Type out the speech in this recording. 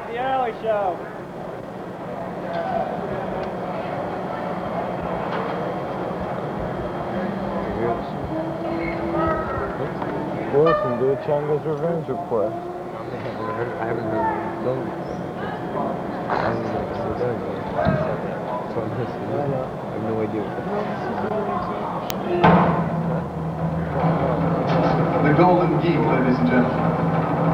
The Early Show. Listen, do a Changa's Revenge request. I haven't heard long. I haven't even heard that. So I'm listening. I have no idea what The Golden Geek, ladies and gentlemen.